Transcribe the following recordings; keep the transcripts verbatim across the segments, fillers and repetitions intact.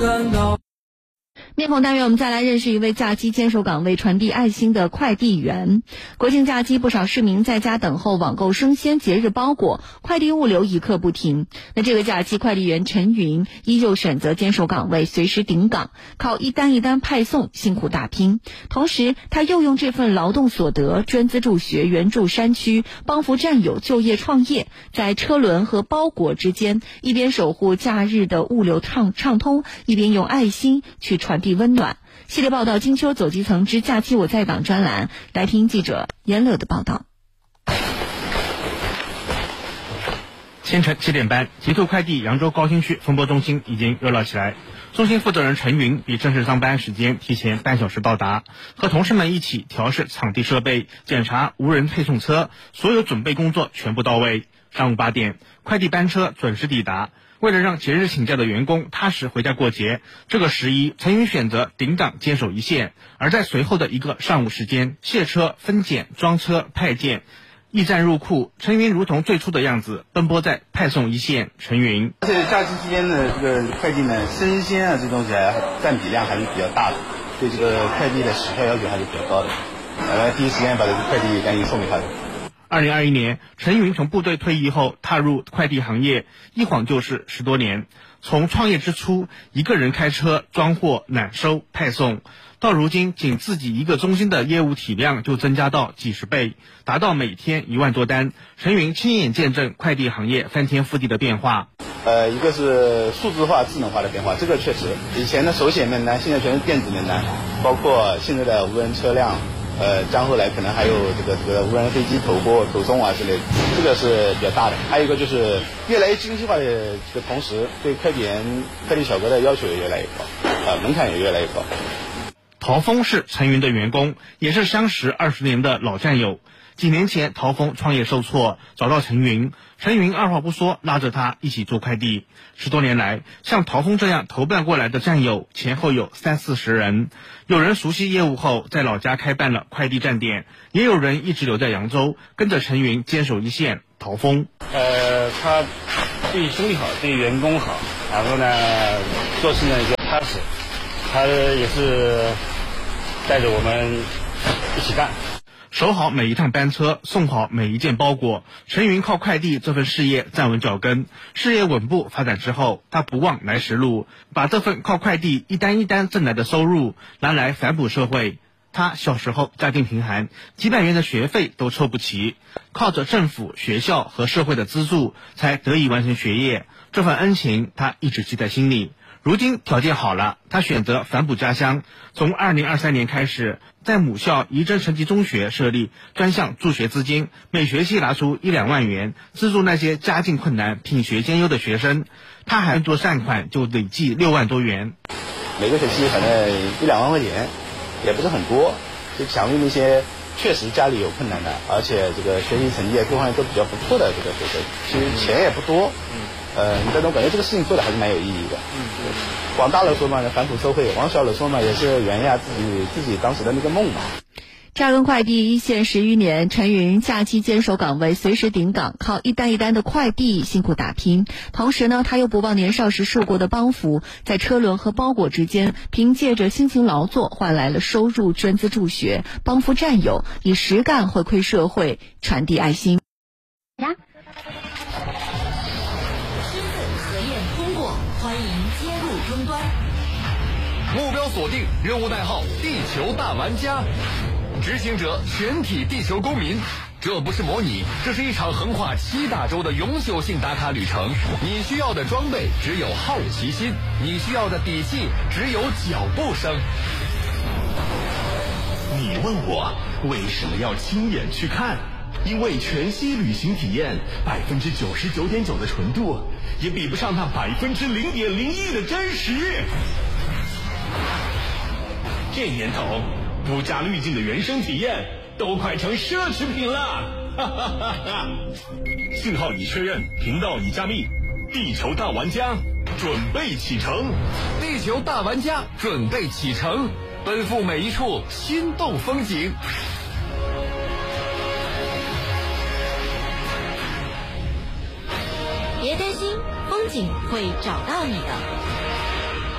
感到。 面孔单元，我们再来认识一位假期坚守岗位传递爱心的快递员。国庆假期，不少市民在家等候网购生鲜节日包裹，快递物流一刻不停。那这个假期，快递员陈云依旧选择坚守岗位，随时顶岗，靠一单一单派送辛苦打拼。同时，他又用这份劳动所得捐资助学、援助山区，帮扶战友就业创业，在车轮和包裹之间，一边守护假日的物流畅畅通，一边用爱心去传递温暖。系列报道金秋走基层之假期我在岗专栏，来听记者严乐的报道。 清晨七点半，极兔快递扬州高新区分拨中心已经热闹起来。中心负责人陈云比正式上班时间提前半小时到达，和同事们一起调试场地设备，检查无人配送车，所有准备工作全部到位。上午八点，快递班车准时抵达。为了让节日请假的员工踏实回家过节，这个十一，陈云选择顶岗坚守一线。而在随后的一个上午时间，卸车、分拣、装车、派件，驿站入库，陈云如同最初的样子奔波在派送一线。陈云， 而且假期期间的这个快递呢，生鲜啊这东西还占比量还是比较大的，对这个快递的时效要求还是比较高的。呃，第一时间把这个快递赶紧送给他的。 二零二一年，陈云从部队退役后踏入快递行业，一晃就是十多年。从创业之初，一个人开车装货、揽收、派送，到如今仅自己一个中心的业务体量就增加到几十倍，达到每天一万多单。陈云亲眼见证快递行业翻天覆地的变化。 呃，一个是数字化、智能化的变化，这个确实，以前的手写面单，现在全是电子面单，包括现在的无人车辆。呃，将后来可能还有这个这个无人飞机投货、投送啊之类的，这个是比较大的。还有一个就是越来越精细化的这个同时，对快递员、快递小哥的要求也越来越高，啊、呃，门槛也越来越高。 陶峰是陈云的员工，也是相识二十年的老战友。几年前，陶峰创业受挫，找到陈云，陈云二话不说，拉着他一起做快递。十多年来，像陶峰这样投办过来的战友，前后有三四十人。有人熟悉业务后，在老家开办了快递站点，也有人一直留在扬州，跟着陈云坚守一线。陶峰， 呃，他对兄弟好，对员工好，然后呢，做事呢就踏实，他也是带着我们一起干。 守好每一趟班车，送好每一件包裹。陈云靠快递这份事业站稳脚跟，事业稳步发展之后，他不忘来时路，把这份靠快递一单一单挣来的收入拿来反哺社会。他小时候家境贫寒，几百元的学费都凑不齐，靠着政府、学校和社会的资助，才得以完成学业。这份恩情，他一直记在心里。如今条件好了，他选择反哺家乡。从二零二三年开始，在母校仪征成绩中学设立专项助学资金，每学期拿出一两万元，资助那些家境困难、品学兼优的学生。他还做善款，就累计六万多元。 每个学期反正一两万块钱，也不是很多，就奖励那些确实家里有困难的，而且这个学习成绩各方面都比较不错的这个学生。其实钱也不多。呃，但我感觉这个事情做的还是蛮有意义的。嗯，往大了说嘛，反哺社会；往小了说嘛，也是圆一下自己自己当时的那个梦嘛。 扎根快递一线十余年，陈云假期坚守岗位，随时顶岗，靠一单一单的快递辛苦打拼。同时呢，他又不忘年少时受过的帮扶，在车轮和包裹之间，凭借着辛勤劳作换来了收入，捐资助学，帮扶战友，以实干回馈社会，传递爱心。呀。 欢迎接入终端， 目标锁定，任务代号地球大玩家，执行者全体地球公民。这不是模拟，这是一场横跨七大洲的永久性打卡旅程。你需要的装备只有好奇心，你需要的底气只有脚步声。 你问我为什么要亲眼去看？因为全息旅行体验百分之九十九点九的纯度，也比不上那百分之零点零一的真实。这年头，不加滤镜的原生体验都快成奢侈品了！哈哈哈哈！信号已确认，频道已加密，地球大玩家准备启程。 地球大玩家准备启程，奔赴每一处心动风景。 别担心，风景会找到你的。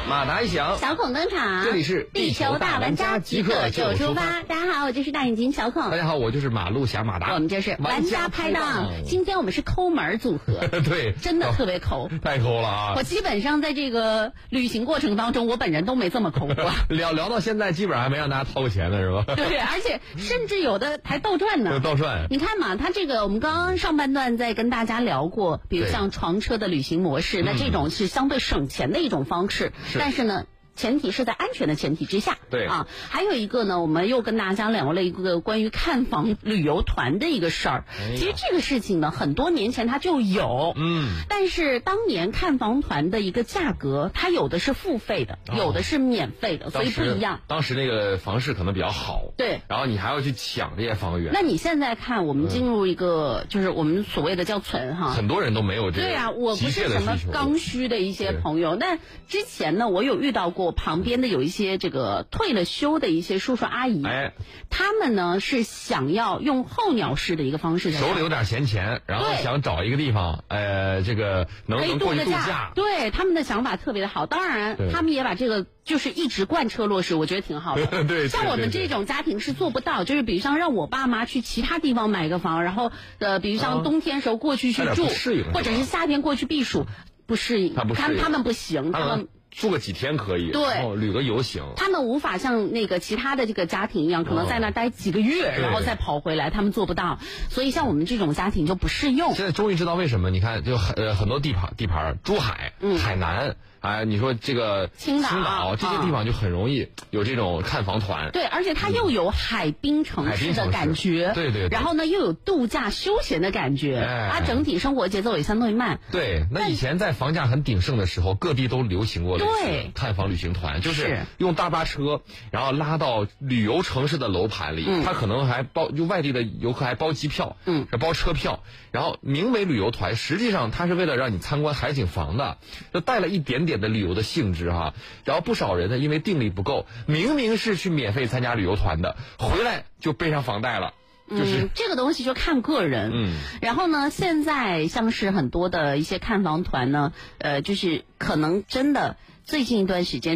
马达一响， 小孔登场， 这里是地球大玩家，即刻就出发。大家好，我就是大眼睛小孔。 大家好，我就是马路侠马达。 我们就是玩家拍档。今天我们是抠门组合， 对， 真的特别抠， 太抠了啊！ 我基本上在这个旅行过程当中，我本人都没这么抠过。 聊聊到现在，基本上还没让大家掏过钱呢，是吧？ 对，而且甚至有的还倒赚呢。 倒赚。 你看嘛，他这个我们刚刚上半段在跟大家聊过，比如像床车的旅行模式，那这种是相对省钱的一种方式， 是但是呢。前提是在安全的前提之下， 对啊，还有一个呢，我们又跟大家聊了一个关于看房旅游团的一个事儿。哎、其实这个事情呢，很多年前它就有， 嗯， 但是当年看房团的一个价格，它有的是付费的，哦、有的是免费的，所以不一样。 当时那个房市可能比较好， 对， 然后你还要去抢这些房源。 那你现在看，我们进入一个、嗯、就是我们所谓的叫存哈， 很多人都没有这个。 对啊，我不是什么刚需的一些朋友，但之前呢，我有遇到过旁边的有一些这个退了休的一些叔叔阿姨， 哎， 他们呢是想要用候鸟式的一个方式， 手里有点闲钱，然后想找一个地方，呃，这个能能过去度假。 对，他们的想法特别的好，当然他们也把这个就是一直贯彻落实，我觉得挺好的。 对，对像我们这种家庭是做不到，就是比如像让我爸妈去其他地方买个房，然后呃，比如像冬天时候过去去住，或者是夏天过去避暑，不适应， 他不适应， 他们不行，他们。 住个几天可以， 对， 然后旅个游行。 他们无法像那个其他的这个家庭一样，可能在那待几个月，哦、然后再跑回来，他们做不到。所以像我们这种家庭就不适用。 现在终于知道为什么，你看，就很呃很多地盘地盘，珠海、嗯、海南。哎，你说这个青岛、 青岛这些地方就很容易有这种看房团。 对，而且它又有海滨城市的感觉， 对 对, 对。 然后呢，又有度假休闲的感觉，哎、它整体生活节奏也相对慢。 对，那以前在房价很鼎盛的时候，各地都流行过类似看房旅行团，就是用大巴车，然后拉到旅游城市的楼盘里，嗯、它可能还包，就外地的游客还包机票， 嗯， 包车票，然后名为旅游团，实际上它是为了让你参观海景房的，就带了一点点的旅游的性质哈，然后不少人呢，因为定力不够，明明是去免费参加旅游团的，回来就背上房贷了。就是、 嗯，这个东西就看个人。 嗯， 然后呢，现在像是很多的一些看房团呢，呃，就是可能真的最近一段时间。